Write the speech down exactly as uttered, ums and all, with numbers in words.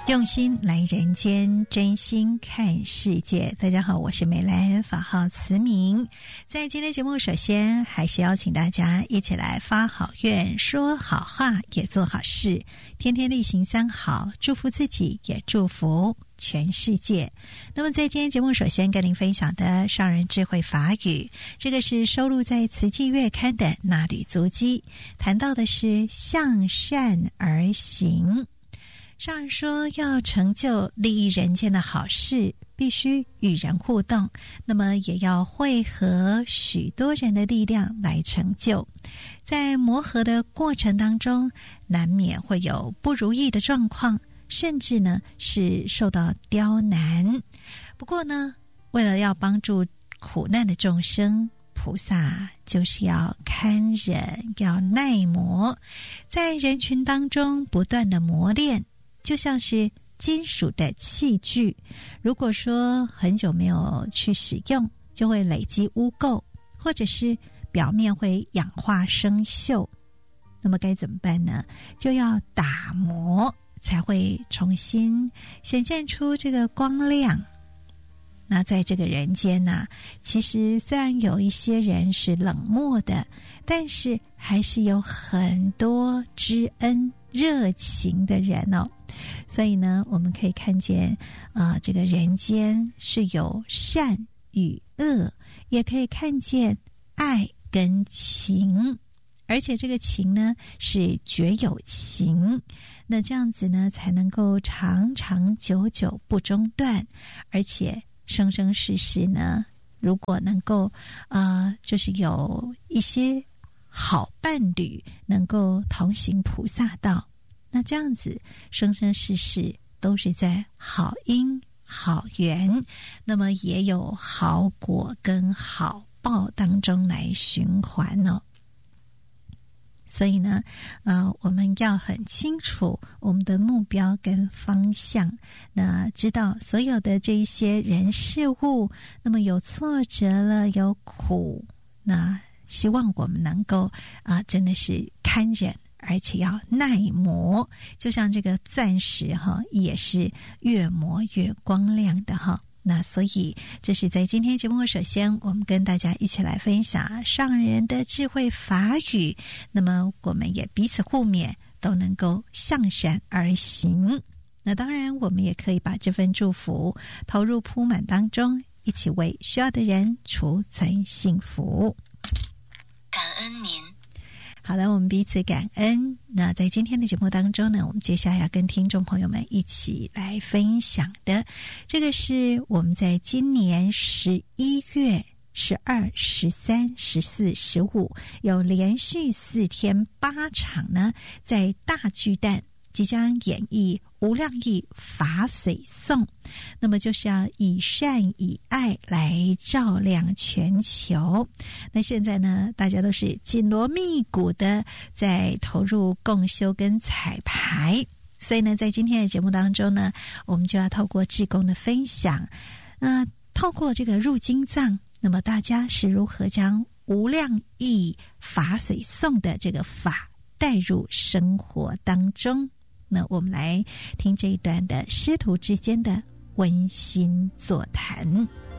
用心来人间，真心看世界。大家好，我是美兰，法号慈明。在今天节目，首先还是邀请大家一起来发好愿，说好话，也做好事，天天例行三好，祝福自己，也祝福全世界。那么在今天节目，首先跟您分享的上人智慧法语，这个是收录在慈济月刊的那履足迹，谈到的是向善而行。上人说，要成就利益人间的好事，必须与人互动，那么也要汇合许多人的力量来成就。在磨合的过程当中，难免会有不如意的状况，甚至呢是受到刁难。不过呢，为了要帮助苦难的众生，菩萨就是要堪忍，要耐磨，在人群当中不断的磨练，就像是金属的器具，如果说很久没有去使用，就会累积污垢，或者是表面会氧化生锈。那么该怎么办呢？就要打磨，才会重新显现出这个光亮。那在这个人间呢、啊，其实虽然有一些人是冷漠的，但是还是有很多知恩热情的人哦。所以呢，我们可以看见啊、呃，这个人间是有善与恶，也可以看见爱跟情，而且这个情呢是绝有情，那这样子呢才能够长长久久不中断，而且生生世世呢，如果能够呃，就是有一些好伴侣能够同行菩萨道，那这样子生生世世都是在好因好缘，那么也有好果跟好报当中来循环哦。所以呢呃，我们要很清楚我们的目标跟方向，那知道所有的这一些人事物，那么有挫折了，有苦，那希望我们能够啊、呃，真的是堪忍，而且要耐磨，就像这个钻石哈，也是越磨越光亮的哈。那所以这是在今天节目，首先我们跟大家一起来分享上人的智慧法语，那么我们也彼此互勉，都能够向善而行。那当然我们也可以把这份祝福投入铺满当中，一起为需要的人储存幸福。 感恩您。 好的，我们彼此感恩。那在今天的节目当中呢，我们接下来要跟听众朋友们一起来分享的，这个是我们在今年十一月十二、十三、十四、十五有连续四天八场呢，在大巨蛋即将演绎无量义法水颂，那么就是要以善以爱来照亮全球。那现在呢，大家都是紧锣密鼓的在投入共修跟彩排，所以呢，在今天的节目当中呢，我们就要透过志工的分享，呃，透过这个入经藏，那么大家是如何将无量义法水颂的这个法带入生活当中。那我们来听这一段的师徒之间的温馨座谈。